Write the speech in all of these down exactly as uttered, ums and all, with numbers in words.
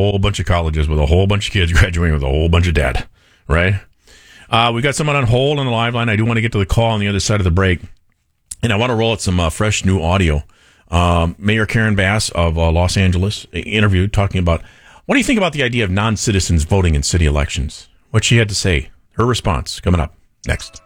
whole bunch of colleges with a whole bunch of kids graduating with a whole bunch of debt, right? Uh, we got someone on hold on the live line. I do want to get to the call on the other side of the break, and I want to roll out some uh, fresh new audio. Um, Mayor Karen Bass of uh, Los Angeles interviewed talking about, what do you think about the idea of non-citizens voting in city elections? What she had to say. Her response coming up next.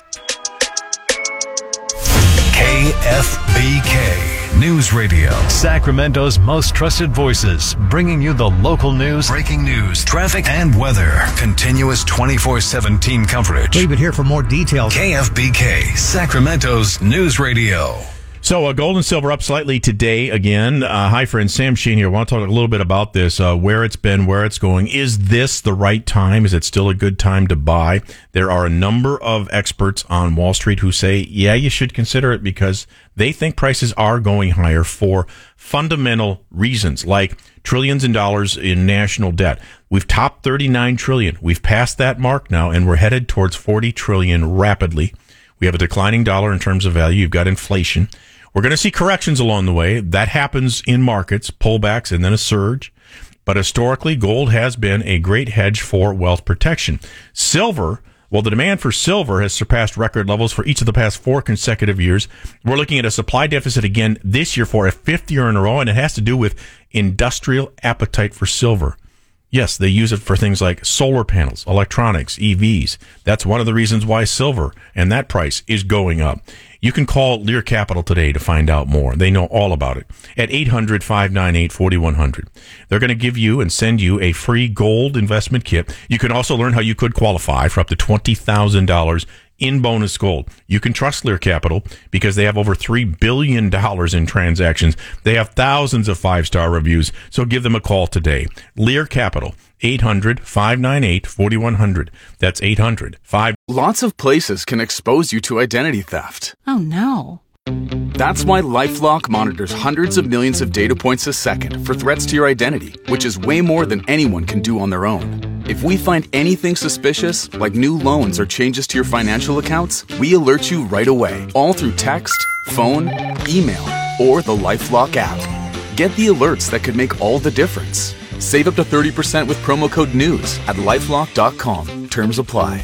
K F B K News Radio. Sacramento's most trusted voices, bringing you the local news, breaking news, traffic, and weather. Continuous twenty-four seven team coverage. Leave it here for more details. K F B K, Sacramento's News Radio. So uh, gold and silver up slightly today again. Uh, hi, friends. Sam Sheen here. I want to talk a little bit about this, uh, where it's been, where it's going. Is this the right time? Is it still a good time to buy? There are a number of experts on Wall Street who say, yeah, you should consider it because they think prices are going higher for fundamental reasons, like trillions in dollars in national debt. We've topped thirty-nine trillion. We've passed that mark now, and we're headed towards forty trillion rapidly. We have a declining dollar in terms of value. You've got inflation. We're going to see corrections along the way. That happens in markets, pullbacks, and then a surge. But historically, gold has been a great hedge for wealth protection. Silver, well, the demand for silver has surpassed record levels for each of the past four consecutive years. We're looking at a supply deficit again this year for a fifth year in a row, and it has to do with industrial appetite for silver. Yes, they use it for things like solar panels, electronics, E Vs. That's one of the reasons why silver and that price is going up. You can call Lear Capital today to find out more. They know all about it at eight hundred, five nine eight, four one zero zero. They're going to give you and send you a free gold investment kit. You can also learn how you could qualify for up to twenty thousand dollars in bonus gold. You can trust Lear Capital because they have over three billion dollars in transactions. They have thousands of five-star reviews, so give them a call today. Lear Capital, eight hundred, five nine eight, four one zero zero. That's eight hundred, five. Lots of places can expose you to identity theft. Oh, no. That's why LifeLock monitors hundreds of millions of data points a second for threats to your identity, which is way more than anyone can do on their own. If we find anything suspicious, like new loans or changes to your financial accounts, we alert you right away, all through text, phone, email, or the LifeLock app. Get the alerts that could make all the difference. Save up to thirty percent with promo code NEWS at lifelock dot com. Terms apply.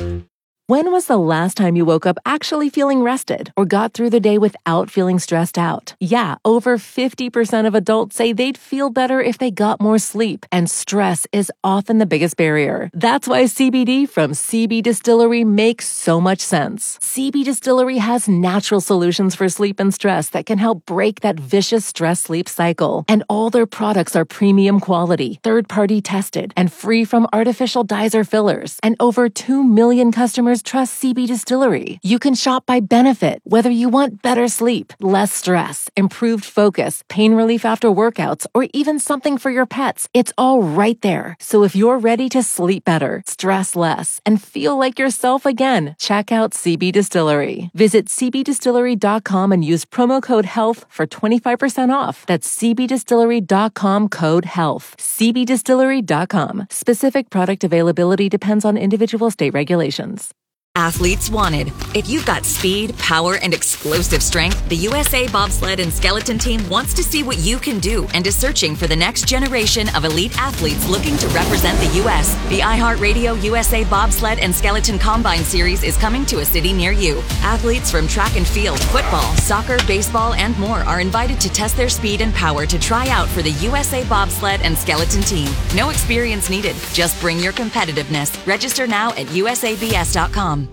When was the last time you woke up actually feeling rested or got through the day without feeling stressed out? Yeah, over fifty percent of adults say they'd feel better if they got more sleep, and stress is often the biggest barrier. That's why C B D from C B Distillery makes so much sense. C B Distillery has natural solutions for sleep and stress that can help break that vicious stress-sleep cycle. And all their products are premium quality, third-party tested, and free from artificial dyes or fillers. And over two million customers trust C B Distillery. You can shop by benefit, whether you want better sleep, less stress, improved focus, pain relief after workouts, or even something for your pets. It's all right there. So if you're ready to sleep better, stress less, and feel like yourself again, check out C B Distillery. Visit c b distillery dot com and use promo code HEALTH for twenty-five percent off. That's c b distillery dot com code HEALTH. c b distillery dot com. Specific product availability depends on individual state regulations. Athletes wanted. If you've got speed, power, and explosive strength, the U S A Bobsled and Skeleton Team wants to see what you can do and is searching for the next generation of elite athletes looking to represent the U S. The iHeartRadio U S A Bobsled and Skeleton Combine Series is coming to a city near you. Athletes from track and field, football, soccer, baseball, and more are invited to test their speed and power to try out for the U S A Bobsled and Skeleton Team. No experience needed. Just bring your competitiveness. Register now at u s a b s dot com.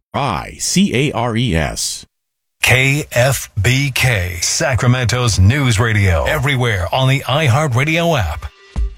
I C A R E S. K F B K, Sacramento's News Radio. Everywhere on the iHeartRadio app.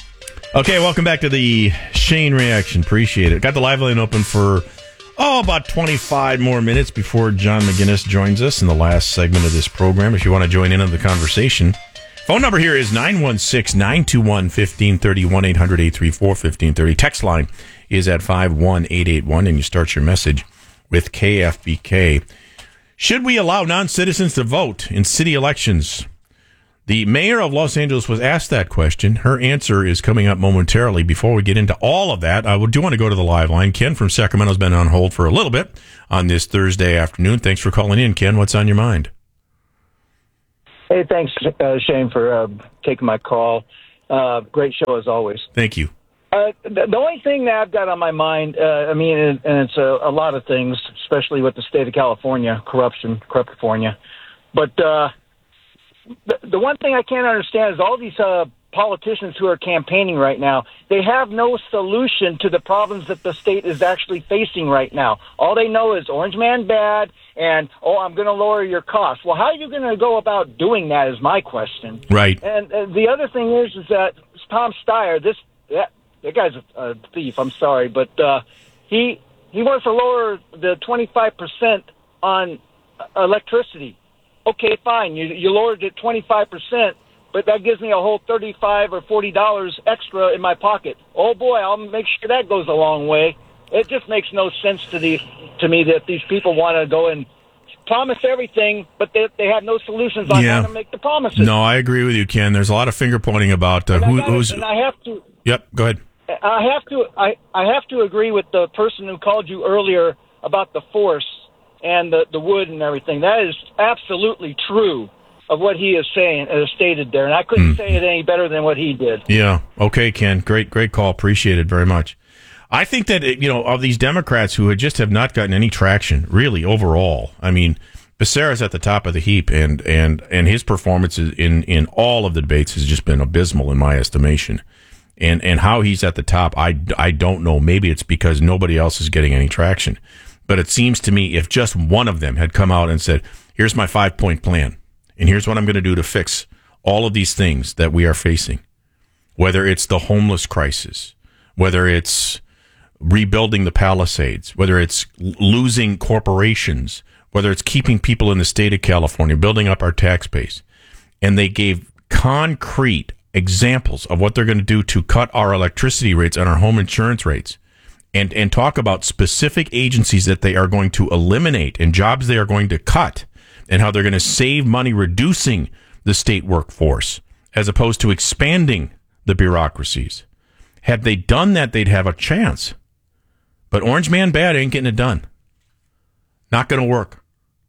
Okay, welcome back to the Shane Reaction. Appreciate it. Got the live line open for, oh, about twenty-five more minutes before John McGinnis joins us in the last segment of this program. If you want to join in on the conversation, phone number here is nine one six, nine two one, one five three zero, one eight hundred, eight three four, one five three zero. Text line is at five one eight eight one, and you start your message with K F B K. Should we allow non-citizens to vote in city elections? The mayor of Los Angeles was asked that question. Her answer is coming up momentarily. Before we get into all of that, I do want to go to the live line. Ken from Sacramento has been on hold for a little bit on this Thursday afternoon. Thanks for calling in, Ken. What's on your mind? Hey, thanks, uh, Shane, for uh, taking my call. Uh, great show as always. Thank you. Uh, the, the only thing that I've got on my mind, uh, I mean, and, and it's a, a lot of things, especially with the state of California, corruption, California. But uh, the, the one thing I can't understand is all these uh, politicians who are campaigning right now, they have no solution to the problems that the state is actually facing right now. All they know is Orange Man bad and, oh, I'm going to lower your costs. Well, how are you going to go about doing that is my question. Right. And uh, the other thing is, is that Tom Steyer, this that, that guy's a, a thief, I'm sorry, but uh, he he wants to lower the twenty-five percent on electricity. Okay, fine, you, you lowered it twenty-five percent, but that gives me a whole thirty-five or forty dollars extra in my pocket. Oh boy, I'll make sure that goes a long way. It just makes no sense to the to me that these people want to go and promise everything, but they they have no solutions on yeah. how to make the promises. No, I agree with you, Ken. There's a lot of finger pointing about uh, who, gotta, who's. And I have to. Yep. Go ahead. I have to. I I have to agree with the person who called you earlier about the force and the the wood and everything. That is absolutely true of what he is saying, uh, stated there, and I couldn't mm. say it any better than what he did. Yeah. Okay, Ken. Great, great call. Appreciate it very much. I think that, you know, of these Democrats who just have not gotten any traction, really, overall. I mean, Becerra's at the top of the heap, and and and his performance in in all of the debates has just been abysmal in my estimation. And and how he's at the top, I, I don't know. Maybe it's because nobody else is getting any traction. But it seems to me if just one of them had come out and said, here's my five-point plan, and here's what I'm going to do to fix all of these things that we are facing, whether it's the homeless crisis, whether it's rebuilding the Palisades, whether it's losing corporations, whether it's keeping people in the state of California, building up our tax base. And they gave concrete examples of what they're going to do to cut our electricity rates and our home insurance rates, and, and talk about specific agencies that they are going to eliminate and jobs they are going to cut, and how they're going to save money reducing the state workforce as opposed to expanding the bureaucracies. Had they done that, they'd have a chance. But Orange Man bad ain't getting it done. Not going to work.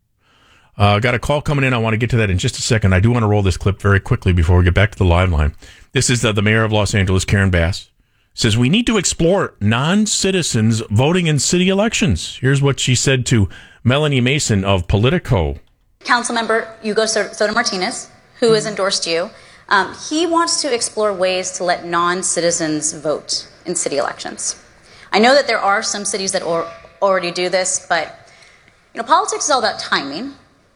Uh, got a call coming in. I want to get to that in just a second. I do want to roll this clip very quickly before we get back to the live line. This is the, the mayor of Los Angeles, Karen Bass, says we need to explore non-citizens voting in city elections. Here's what she said to Melanie Mason of Politico. Councilmember Hugo Soto Martinez, who has endorsed you, um, he wants to explore ways to let non-citizens vote in city elections. I know that there are some cities that or, already do this, but you know, politics is all about timing.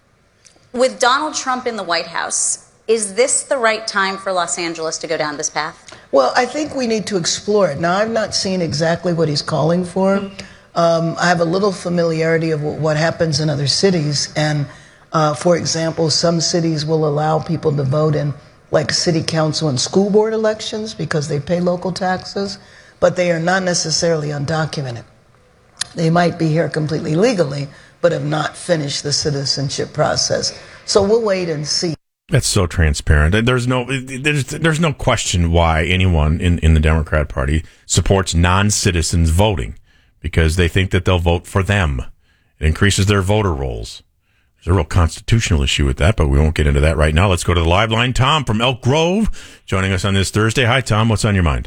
With Donald Trump in the White House, is this the right time for Los Angeles to go down this path? Well, I think we need to explore it. Now, I've not seen exactly what he's calling for. Um, I have a little familiarity of what happens in other cities. And, uh, for example, some cities will allow people to vote in, like, city council and school board elections because they pay local taxes, but they are not necessarily undocumented. They might be here completely legally, but have not finished the citizenship process. So we'll wait and see. That's so transparent. There's no there's there's no question why anyone in, in the Democrat Party supports non-citizens voting, because they think that they'll vote for them. It increases their voter rolls. There's a real constitutional issue with that, but we won't get into that right now. Let's go to the live line. Tom from Elk Grove joining us on this Thursday. Hi, Tom. What's on your mind?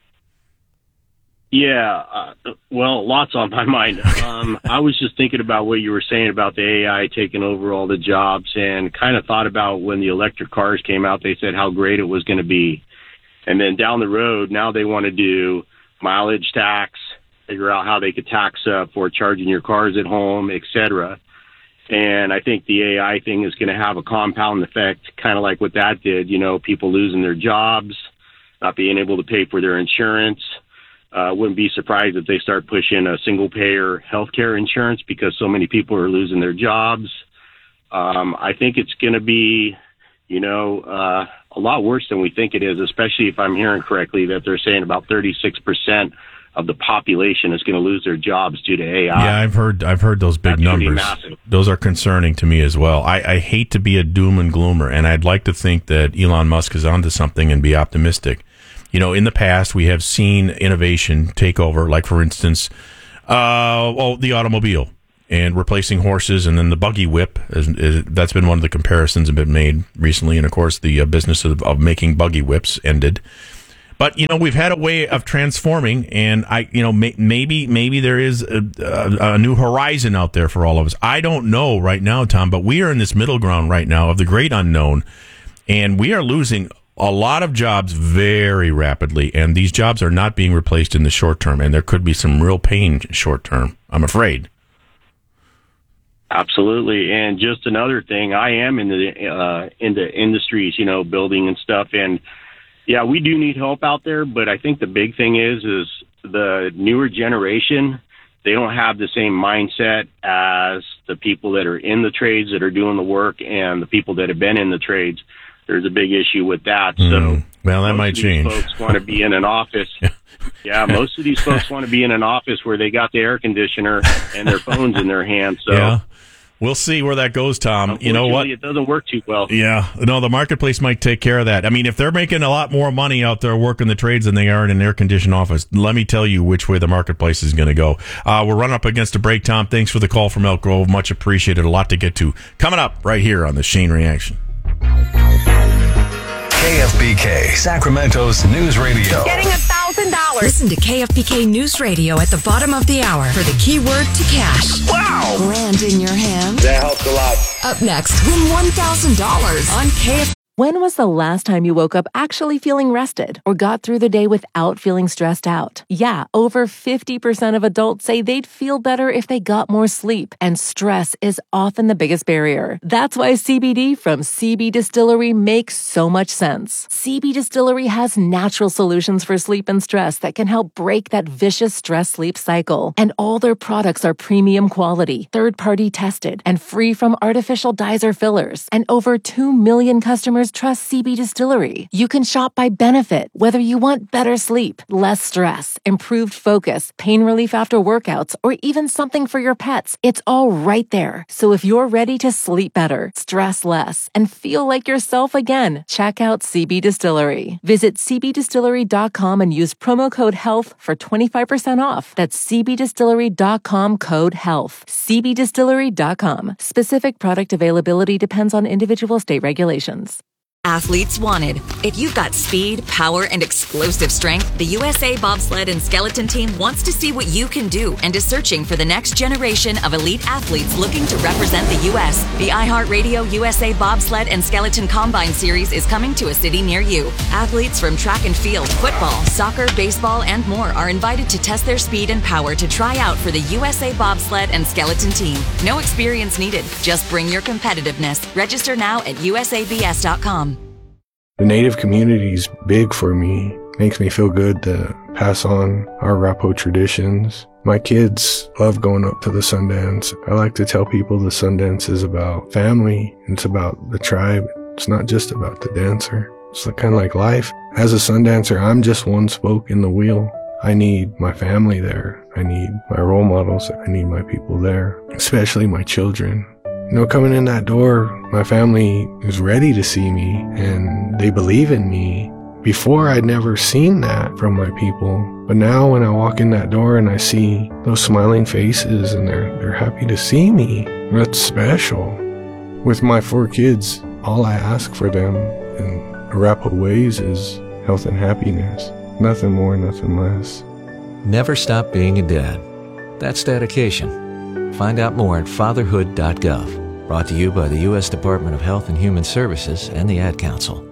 Yeah, uh, well, lots on my mind. Um, I was just thinking about what you were saying about the A I taking over all the jobs, and kind of thought about when the electric cars came out, they said how great it was going to be. And then down the road, now they want to do mileage tax, figure out how they could tax uh, for charging your cars at home, et cetera. And I think the A I thing is going to have a compound effect, kind of like what that did, you know, people losing their jobs, not being able to pay for their insurance. Uh, wouldn't be surprised if they start pushing a single-payer healthcare insurance because so many people are losing their jobs. Um, I think it's going to be, you know, uh, a lot worse than we think it is, especially if I'm hearing correctly that they're saying about thirty-six percent of the population is going to lose their jobs due to A I. Yeah, I've heard I've heard those big That's numbers. massive. Those are concerning to me as well. I, I hate to be a doom and gloomer, and I'd like to think that Elon Musk is onto something and be optimistic. You know, in the past, we have seen innovation take over, like, for instance, uh, oh, the automobile. and replacing horses, and then the buggy whip. Is, is, that's been one of the comparisons that have been made recently. And, of course, the uh, business of, of making buggy whips ended. But, you know, we've had a way of transforming, and I, you know, may, maybe maybe there is a, a, a new horizon out there for all of us. I don't know right now, Tom, but we are in this middle ground right now of the great unknown, and we are losing a lot of jobs very rapidly, and these jobs are not being replaced in the short term, and there could be some real pain short term, I'm afraid. Absolutely. And just another thing, I am in the uh, in the industries, you know, building and stuff, and yeah, we do need help out there, but I think the big thing is, is the newer generation, they don't have the same mindset as the people that are in the trades that are doing the work and the people that have been in the trades. There's a big issue with that. Mm. So, well, that might change. Folks want to be in an office. Yeah, most of these folks want to be in an office where they got the air conditioner and their phones in their hands. So. Yeah. We'll see where that goes, Tom. You know what? It doesn't work too well. Yeah. No, the marketplace might take care of that. I mean, if they're making a lot more money out there working the trades than they are in an air-conditioned office, let me tell you which way the marketplace is going to go. Uh, we're running up against a break, Tom. Thanks for the call from Elk Grove. Much appreciated. A lot to get to. Coming up right here on the Shane Reaction. K F B K, Sacramento's news radio. Getting a thousand dollars. Listen to K F B K News Radio at the bottom of the hour for the keyword to cash. Wow. Grand in your hand. That helps a lot. Up next, win one thousand dollars on K F B K. When was the last time you woke up actually feeling rested or got through the day without feeling stressed out? Yeah, over fifty percent of adults say they'd feel better if they got more sleep, and stress is often the biggest barrier. That's why C B D from C B Distillery makes so much sense. C B Distillery has natural solutions for sleep and stress that can help break that vicious stress-sleep cycle. And all their products are premium quality, third-party tested, and free from artificial dyes or fillers. And over two million customers trust C B Distillery. You can shop by benefit, whether you want better sleep, less stress, improved focus, pain relief after workouts, or even something for your pets. It's all right there. So if you're ready to sleep better, stress less, and feel like yourself again, check out C B Distillery. Visit c b distillery dot com and use promo code HEALTH for twenty-five percent off. That's c b distillery dot com code HEALTH. c b distillery dot com. Specific product availability depends on individual state regulations. Athletes wanted. If you've got speed, power, and explosive strength, the U S A Bobsled and Skeleton Team wants to see what you can do and is searching for the next generation of elite athletes looking to represent the U S The iHeartRadio U S A Bobsled and Skeleton Combine Series is coming to a city near you. Athletes from track and field, football, soccer, baseball, and more are invited to test their speed and power to try out for the U S A Bobsled and Skeleton Team. No experience needed. Just bring your competitiveness. Register now at u s a b s dot com. The Native community is big for me. Makes me feel good to pass on our Arapaho traditions. My kids love going up to the Sundance. I like to tell people the Sundance is about family. It's about the tribe. It's not just about the dancer. It's kind of like life. As a Sundancer, I'm just one spoke in the wheel. I need my family there. I need my role models. I need my people there, especially my children. You know, coming in that door, my family is ready to see me and they believe in me. Before, I'd never seen that from my people. But now when I walk in that door and I see those smiling faces and they're, they're happy to see me, that's special. With my four kids, all I ask for them in Arapaho ways is health and happiness. Nothing more, nothing less. Never stop being a dad. That's dedication. Find out more at fatherhood dot gov. Brought to you by the U S Department of Health and Human Services and the Ad Council.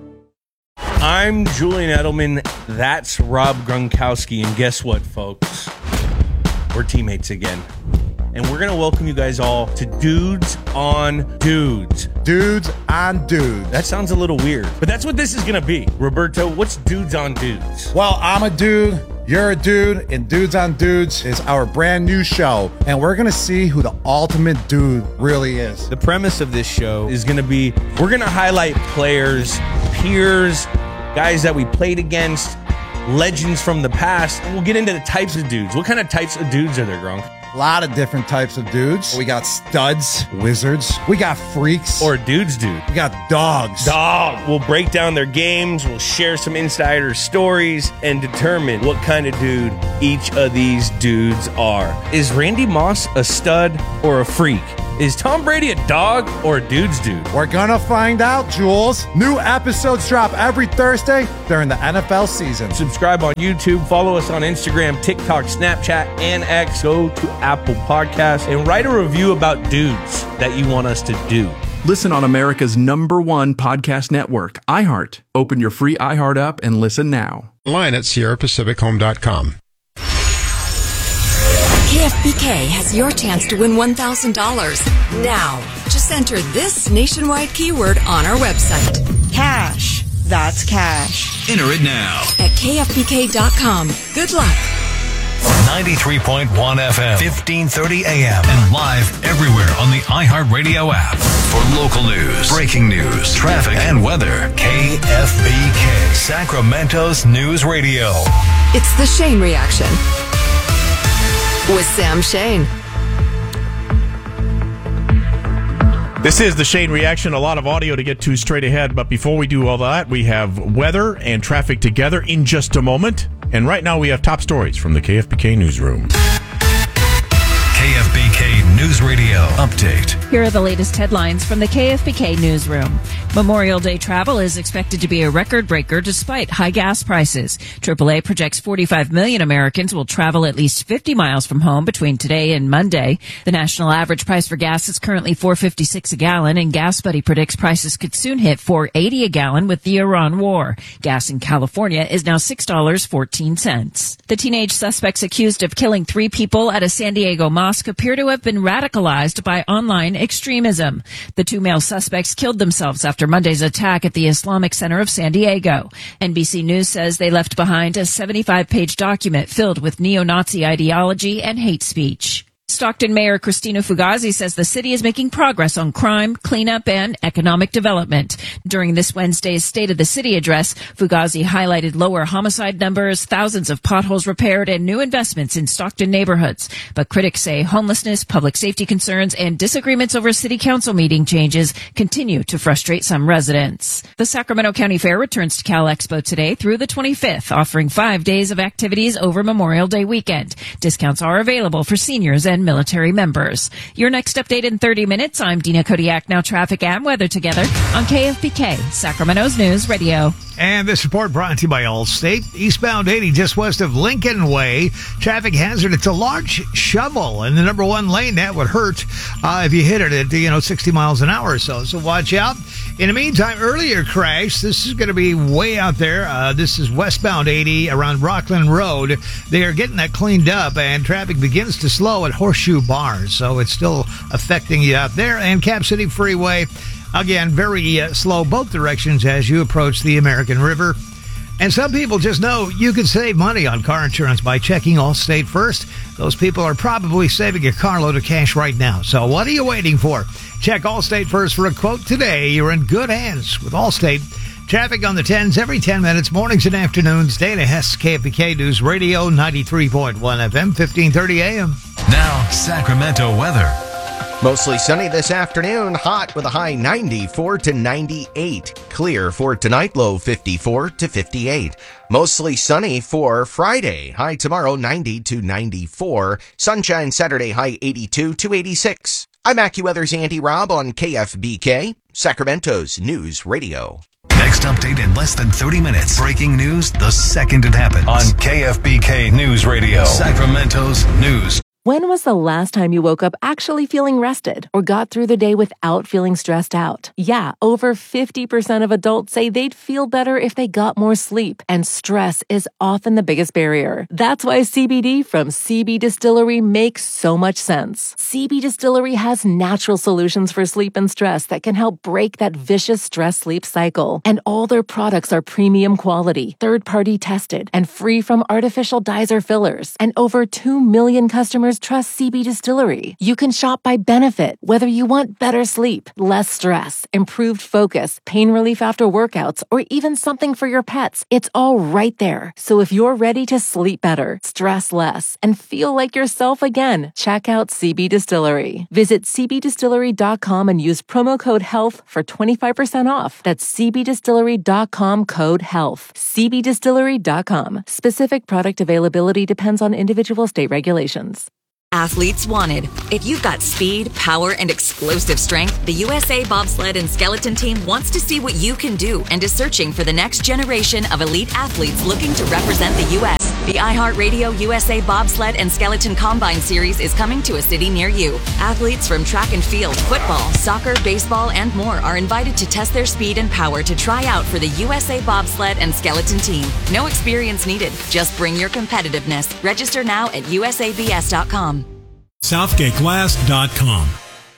I'm Julian Edelman. That's Rob Gronkowski. And guess what, folks? We're teammates again. And we're going to welcome you guys all to Dudes on Dudes. Dudes on Dudes. That sounds a little weird, but that's what this is going to be. Roberto, what's Dudes on Dudes? Well, I'm a dude. You're a dude, and Dudes on Dudes is our brand new show, and we're going to see who the ultimate dude really is. The premise of this show is going to be, we're going to highlight players, peers, guys that we played against, legends from the past, and we'll get into the types of dudes. What kind of types of dudes are there, Gronk? A lot of different types of dudes. We got studs, wizards. We got freaks. Or dudes, dude. We got dogs. Dog. We'll break down their games. We'll share some insider stories and determine what kind of dude each of these dudes are. Is Randy Moss a stud or a freak? Is Tom Brady a dog or a dude's dude? We're gonna find out, Jules. New episodes drop every Thursday during the N F L season. Subscribe on YouTube, follow us on Instagram, TikTok, Snapchat, and X. Go to Apple Podcasts and write a review about dudes that you want us to do. Listen on America's number one podcast network, iHeart. Open your free iHeart app and listen now. Online at Sierra Pacific Home dot com. K F B K has your chance to win one thousand dollars. Now, just enter this nationwide keyword on our website. Cash. That's cash. Enter it now. At K F B K dot com. Good luck. ninety-three point one F M, fifteen thirty A M, and live everywhere on the iHeartRadio app. For local news, breaking news, traffic, and weather, K F B K, Sacramento's News Radio. It's the Shane Reaction with Sam Shane. This is the Shane Reaction. A lot of audio to get to straight ahead, but before we do all that, we have weather and traffic together in just a moment. And right now we have top stories from the K F B K Newsroom. K F B K News Radio update. Here are the latest headlines from the K F B K Newsroom. Memorial Day travel is expected to be a record breaker despite high gas prices. triple A projects forty-five million Americans will travel at least fifty miles from home between today and Monday. The national average price for gas is currently four dollars and fifty-six cents a gallon, and GasBuddy predicts prices could soon hit four dollars and eighty cents a gallon with the Iran war. Gas in California is now six dollars and fourteen cents. The teenage suspects accused of killing three people at a San Diego mosque appear to have been radicalized by online extremism. The two male suspects killed themselves after Monday's attack at the Islamic Center of San Diego. N B C News says they left behind a seventy-five page document filled with neo-Nazi ideology and hate speech. Stockton Mayor Christina Fugazi says the city is making progress on crime, cleanup, and economic development. During this Wednesday's State of the City address, Fugazi highlighted lower homicide numbers, thousands of potholes repaired, and new investments in Stockton neighborhoods. But critics say homelessness, public safety concerns, and disagreements over city council meeting changes continue to frustrate some residents. The Sacramento County Fair returns to Cal Expo today through the twenty-fifth, offering five days of activities over Memorial Day weekend. Discounts are available for seniors and military members. Your next update in thirty minutes. I'm Dina Kodiak. Now traffic and weather together on K F B K, Sacramento's News Radio. And this report brought to you by Allstate. Eastbound eighty just west of Lincoln Way. Traffic hazard. It's a large shovel in the number one lane. That would hurt uh, if you hit it at, you know, sixty miles an hour or so. So watch out. In the meantime, earlier crash. This is going to be way out there. Uh, this is westbound eighty around Rockland Road. They are getting that cleaned up, and traffic begins to slow at Horseshoe Bars. So it's still affecting you out there. And Cap City Freeway, again, very uh, slow both directions as you approach the American River. And some people just know you can save money on car insurance by checking Allstate first. Those people are probably saving a carload of cash right now. So what are you waiting for? Check Allstate first for a quote today. You're in good hands with Allstate. Traffic on the tens every ten minutes, mornings and afternoons. Dana Hess, K F B K News Radio, ninety-three point one F M, fifteen thirty A M. Now, Sacramento weather. Mostly sunny this afternoon, hot with a high ninety-four to ninety-eight. Clear for tonight, low fifty-four to fifty-eight. Mostly sunny for Friday, high tomorrow ninety to ninety-four. Sunshine Saturday, high eighty-two to eighty-six. I'm AccuWeather's Andy Robb on K F B K, Sacramento's News Radio. Next update in less than thirty minutes. Breaking news the second it happens on K F B K News Radio, Sacramento's News. When was the last time you woke up actually feeling rested or got through the day without feeling stressed out? Yeah, over fifty percent of adults say they'd feel better if they got more sleep, and stress is often the biggest barrier. That's why C B D from C B Distillery makes so much sense. C B Distillery has natural solutions for sleep and stress that can help break that vicious stress-sleep cycle. And all their products are premium quality, third-party tested, and free from artificial dyes or fillers. And over two million customers customers trust C B Distillery. You can shop by benefit, whether you want better sleep, less stress, improved focus, pain relief after workouts, or even something for your pets. It's all right there. So if you're ready to sleep better, stress less, and feel like yourself again, check out C B Distillery. Visit c b distillery dot com and use promo code HEALTH for twenty-five percent off. That's c b distillery dot com code HEALTH. c b distillery dot com. Specific product availability depends on individual state regulations. Athletes wanted. If you've got speed, power, and explosive strength, the U S A Bobsled and Skeleton Team wants to see what you can do and is searching for the next generation of elite athletes looking to represent the U S The iHeartRadio U S A Bobsled and Skeleton Combine Series is coming to a city near you. Athletes from track and field, football, soccer, baseball, and more are invited to test their speed and power to try out for the U S A Bobsled and Skeleton Team. No experience needed. Just bring your competitiveness. Register now at u s a b s dot com. southgate glass dot com.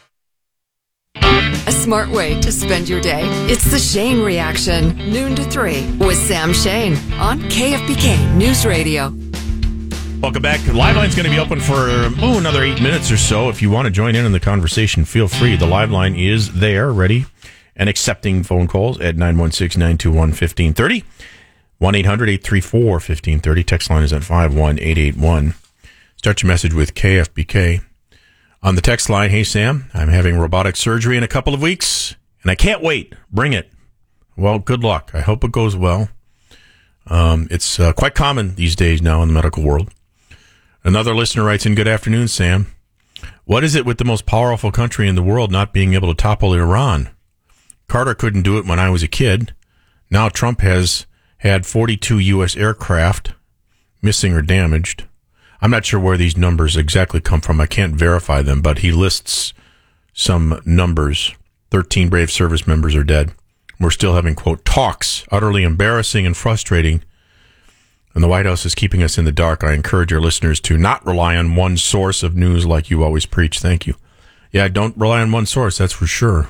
A smart way to spend your day. It's the Shane Reaction, noon to three, with Sam Shane on K F B K News Radio. Welcome back. Live line's going to be open for oh, another eight minutes or so. If you want to join in on the conversation, feel free. The live line is there, ready, and accepting phone calls at nine one six, nine two one, one five three zero. one eight hundred, eight three four, one five three zero. Text line is at five one eight eight one. Start your message with K F B K. On the text line, hey, Sam, I'm having robotic surgery in a couple of weeks, and I can't wait. Bring it. Well, good luck. I hope it goes well. Um, it's uh, quite common these days now in the medical world. Another listener writes in, good afternoon, Sam. What is it with the most powerful country in the world not being able to topple Iran? Carter couldn't do it when I was a kid. Now Trump has had forty-two U S aircraft missing or damaged. I'm not sure where these numbers exactly come from. I can't verify them, but he lists some numbers. thirteen brave service members are dead. We're still having, quote, talks, utterly embarrassing and frustrating. And the White House is keeping us in the dark. I encourage your listeners to not rely on one source of news like you always preach. Thank you. Yeah, don't rely on one source, that's for sure.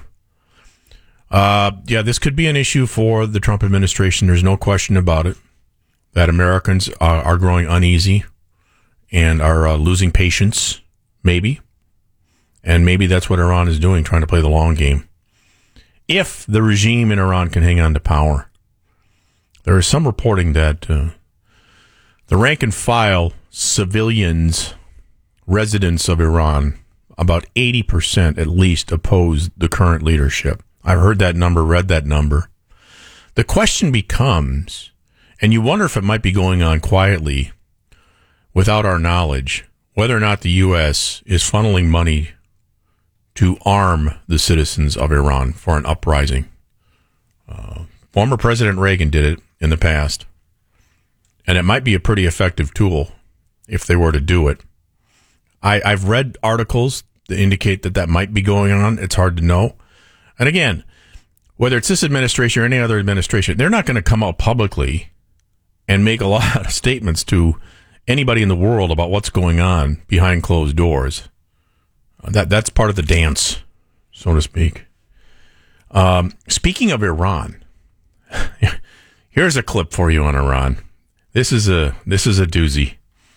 Uh, yeah, this could be an issue for the Trump administration. There's no question about it, that Americans are, are growing uneasy and are uh, losing patience, maybe. And maybe that's what Iran is doing, trying to play the long game. If the regime in Iran can hang on to power. There is some reporting that uh, the rank and file civilians, residents of Iran, about eighty percent at least oppose the current leadership. I've heard that number, read that number. The question becomes, and you wonder if it might be going on quietly, without our knowledge, whether or not the U S is funneling money to arm the citizens of Iran for an uprising. Uh, former President Reagan did it in the past, and it might be a pretty effective tool if they were to do it. I, I've read articles that indicate that that might be going on. It's hard to know. And again, whether it's this administration or any other administration, they're not going to come out publicly and make a lot of statements to anybody in the world about what's going on behind closed doors. That that's part of the dance, so to speak. Um, speaking of Iran, here's a clip for you on Iran. This is a this is a doozy.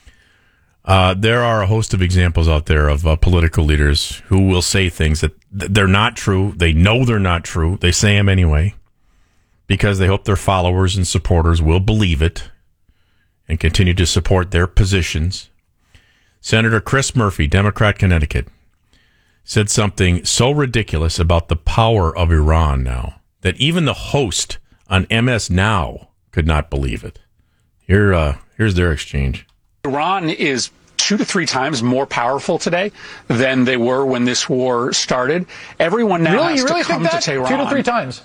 Uh, there are a host of examples out there of uh, political leaders who will say things that they're not true. They know they're not true. They say them anyway because they hope their followers and supporters will believe it and continue to support their positions. Senator Chris Murphy, Democrat, Connecticut, said something so ridiculous about the power of Iran now that even the host on M S Now could not believe it. Here, uh, here's their exchange. Iran is two to three times more powerful today than they were when this war started. Everyone now really? has you really to come think that? to Tehran. Two to three times.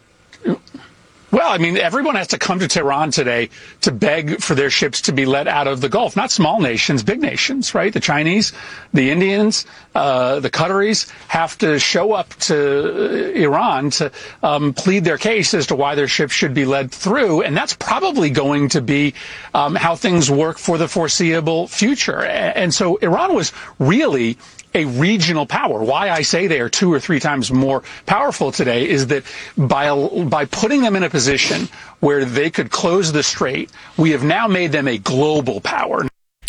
Well, I mean, everyone has to come to Tehran today to beg for their ships to be let out of the Gulf. Not small nations, big nations, right? The Chinese, the Indians, uh, the Qataris have to show up to Iran to um, plead their case as to why their ships should be led through. And that's probably going to be um, how things work for the foreseeable future. And so Iran was really a regional power. Why I say they are two or three times more powerful today is that by by putting them in a position where they could close the strait, we have now made them a global power.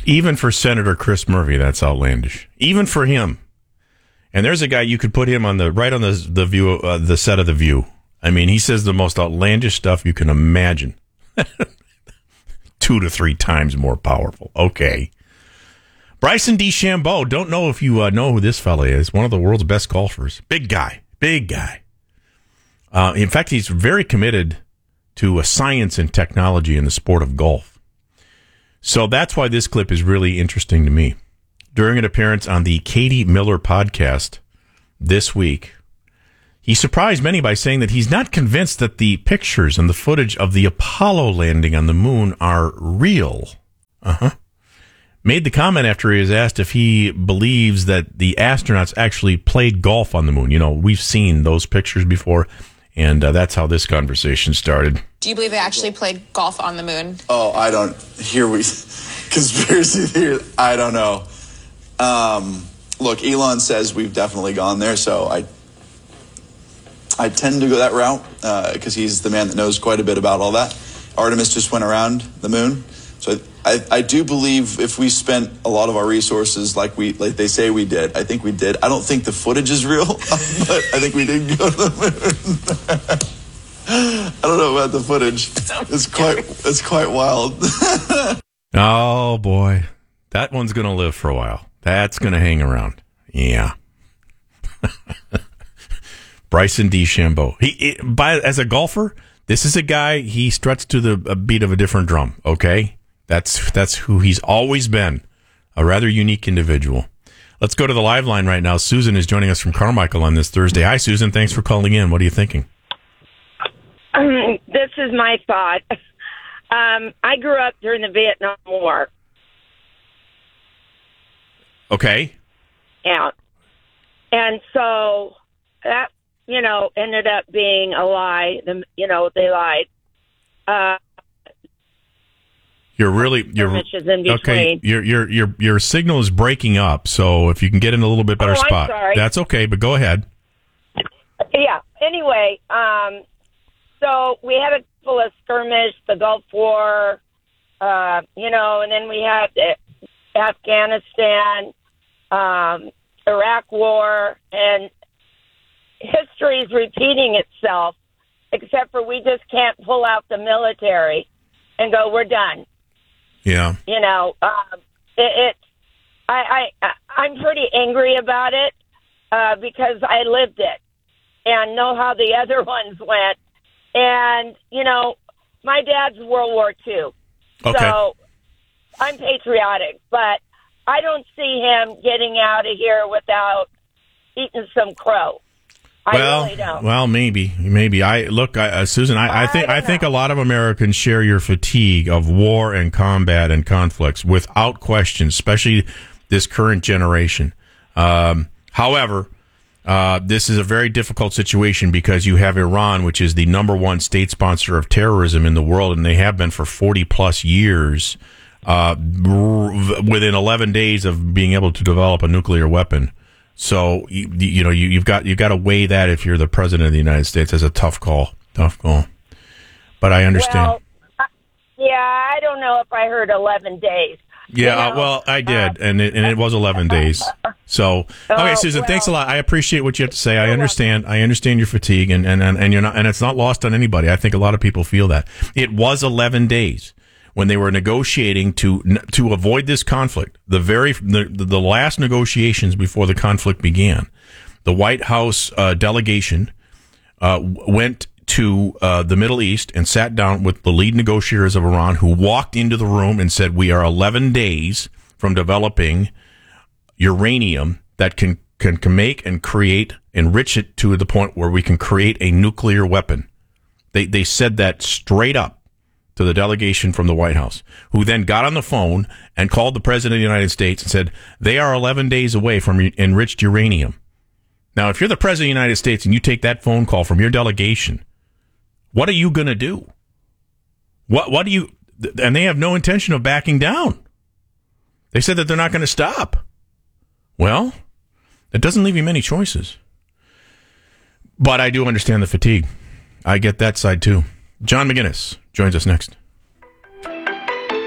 Even for Senator Chris Murphy, that's outlandish. Even for him. And there's a guy you could put him on the right on the the view uh, the set of The View. I mean, he says the most outlandish stuff you can imagine. Two to three times more powerful. Okay. Bryson DeChambeau. Don't know if you uh, know who this fella is. One of the world's best golfers. Big guy. Big guy. Uh, in fact, he's very committed to uh, science and technology in the sport of golf. So that's why this clip is really interesting to me. During an appearance on the Katie Miller podcast this week, he surprised many by saying that he's not convinced that the pictures and the footage of the Apollo landing on the moon are real. Uh-huh. Made the comment after he was asked if he believes that the astronauts actually played golf on the moon. You know, we've seen those pictures before, and uh, that's how this conversation started. Do you believe they actually played golf on the moon? Oh, I don't. Here we. Conspiracy theory. I don't know. Um, look, Elon says we've definitely gone there, so I. I tend to go that route because uh, he's the man that knows quite a bit about all that. Artemis just went around the moon. So I, I do believe if we spent a lot of our resources like we like they say we did, I think we did. I don't think the footage is real, but I think we did go to the moon. I don't know about the footage. It's quite it's quite wild. Oh, boy. That one's going to live for a while. That's going to hang around. Yeah. Bryson DeChambeau. He, he by as a golfer, this is a guy, he struts to the a beat of a different drum, okay? That's that's who he's always been. A rather unique individual. Let's go to the live line right now. Susan is joining us from Carmichael on this Thursday. Hi, Susan. Thanks for calling in. What are you thinking? Um, this is my thought. Um, I grew up during the Vietnam War. Okay. Yeah. And so that, you know, ended up being a lie. The, you know, they lied. Uh, You're really you're in okay. Your your your your signal is breaking up. So if you can get in a little bit better oh, spot, I'm sorry. that's okay. But go ahead. Yeah. Anyway, um, so we had a couple of skirmish, the Gulf War, uh, you know, and then we had Afghanistan, um, Iraq War, and history is repeating itself. Except for we just can't pull out the military and go, we're done. Yeah. You know, um, it, it I, I, I'm pretty angry about it uh, because I lived it and know how the other ones went. And, you know, my dad's World War Two. Okay. So I'm patriotic, but I don't see him getting out of here without eating some crow. I Well, really don't. well, maybe, maybe. I look, I, uh, Susan. I, I think, I, I think a lot of Americans share your fatigue of war and combat and conflicts, without question, especially this current generation. Um, however, uh, this is a very difficult situation because you have Iran, which is the number one state sponsor of terrorism in the world, and they have been for forty plus years. Uh, within eleven days of being able to develop a nuclear weapon. So you, you know you, you've got you've got to weigh that if you're the president of the United States as a tough call, tough call. But I understand. Well, uh, yeah, I don't know if I heard eleven days. Yeah, you know, uh, well, I did, uh, and it, and it was eleven days. So okay, Susan, well, thanks a lot. I appreciate what you have to say. I understand. I understand your fatigue, and, and, and, and you're not, and it's not lost on anybody. I think a lot of people feel that it was eleven days. When they were negotiating to to avoid this conflict, the very the, the last negotiations before the conflict began, the White House uh, delegation uh, went to uh, the Middle East and sat down with the lead negotiators of Iran, who walked into the room and said, "We are eleven days from developing uranium that can can, can make and create, enrich it to the point where we can create a nuclear weapon." They they said that straight up to the delegation from the White House, who then got on the phone and called the President of the United States and said, they are eleven days away from enriched uranium. Now, if you're the President of the United States and you take that phone call from your delegation, what are you going to do? What, what do you, and they have no intention of backing down. They said that they're not going to stop. Well, it doesn't leave you many choices. But I do understand the fatigue. I get that side too. John McGinnis joins us next.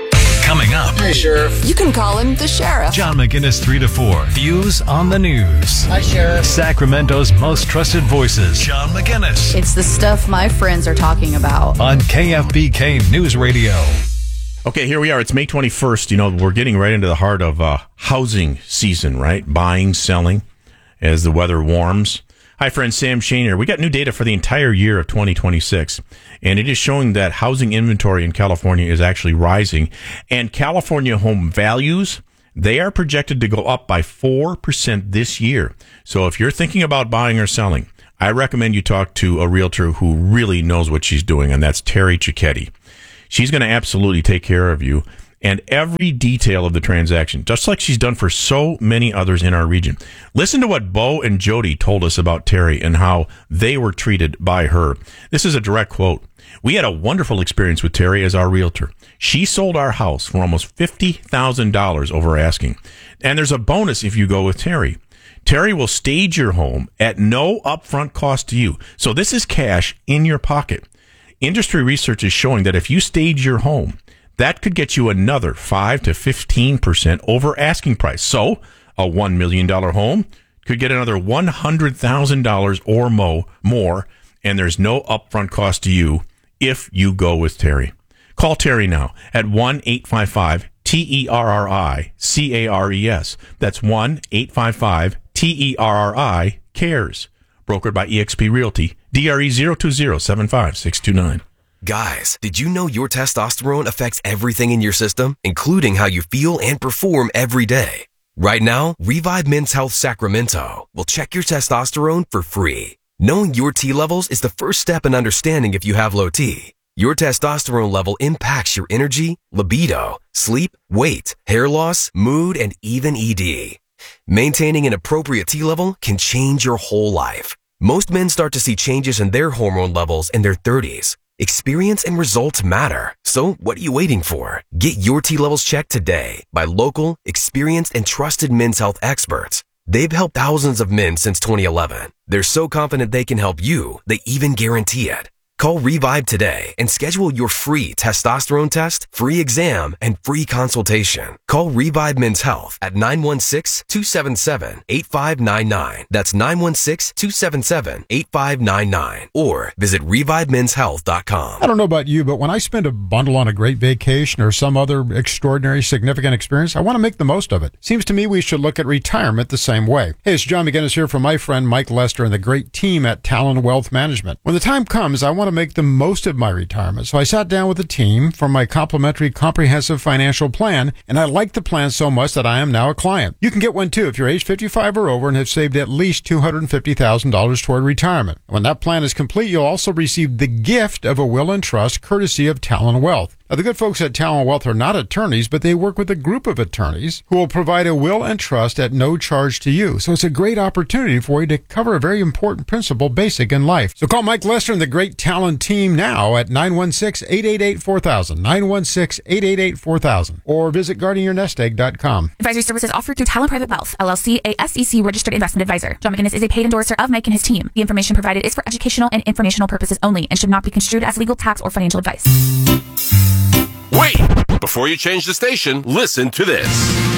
Coming up. Hey, Sheriff. You can call him the Sheriff. John McGinnis, three to four. Views on the news. Hi, Sheriff. Sacramento's most trusted voices. John McGinnis. It's the stuff my friends are talking about. On K F B K News Radio. Okay, here we are. It's May twenty-first. You know, we're getting right into the heart of uh, housing season, right? Buying, selling, as the weather warms. Hi, friend Sam Shane here. We got new data for the entire year of twenty twenty-six, and it is showing that housing inventory in California is actually rising, and California home values, they are projected to go up by four percent this year. So if you're thinking about buying or selling, I recommend you talk to a realtor who really knows what she's doing, and that's Terry Cicchetti. She's going to absolutely take care of you and every detail of the transaction, just like she's done for so many others in our region. Listen to what Bo and Jody told us about Terry and how they were treated by her. This is a direct quote. We had a wonderful experience with Terry as our realtor. She sold our house for almost fifty thousand dollars over asking. And there's a bonus if you go with Terry. Terry will stage your home at no upfront cost to you. So this is cash in your pocket. Industry research is showing that if you stage your home, that could get you another five to fifteen percent over asking price. So a one million dollars home could get another one hundred thousand dollars or mo- more, and there's no upfront cost to you if you go with Terry. Call Terry now at one eight five five T E R R I C A R E S. That's one eight five five T E R R I CARES. Brokered by eXp Realty. D R E zero two zero seven five six two nine. Guys, did you know your testosterone affects everything in your system, including how you feel and perform every day? Right now, Revive Men's Health Sacramento will check your testosterone for free. Knowing your T levels is the first step in understanding if you have low T. Your testosterone level impacts your energy, libido, sleep, weight, hair loss, mood, and even E D. Maintaining an appropriate T level can change your whole life. Most men start to see changes in their hormone levels in their thirties. Experience and results matter. So what are you waiting for? Get your T levels checked today by local, experienced, and trusted men's health experts. They've helped thousands of men since twenty eleven. They're so confident they can help you, they even guarantee it. Call Revive today and schedule your free testosterone test, free exam, and free consultation. Call Revive Men's Health at nine one six, two seven seven, eight five nine nine. That's nine one six, two seven seven, eight five nine nine. Or visit revive men's health dot com. I don't know about you, but when I spend a bundle on a great vacation or some other extraordinary, significant experience, I want to make the most of it. Seems to me we should look at retirement the same way. Hey, it's John McGinnis here from my friend Mike Lester and the great team at Talon Wealth Management. When the time comes, I want to make the most of my retirement. So I sat down with the team for my complimentary comprehensive financial plan, and I liked the plan so much that I am now a client. You can get one too if you're age fifty-five or over and have saved at least two hundred fifty thousand dollars toward retirement. When that plan is complete, you'll also receive the gift of a will and trust courtesy of Talon Wealth. Now, the good folks at Talon Wealth are not attorneys, but they work with a group of attorneys who will provide a will and trust at no charge to you. So it's a great opportunity for you to cover a very important principle basic in life. So call Mike Lester and the great Talon team now at nine one six, eight eight eight, four thousand, nine one six, eight eight eight, four thousand, or visit guarding your nest egg dot com. Advisory services offered through Talon Private Wealth, L L C, a S E C registered investment advisor. John McGinnis is a paid endorser of Mike and his team. The information provided is for educational and informational purposes only and should not be construed as legal, tax, or financial advice. Wait! Before you change the station, listen to this.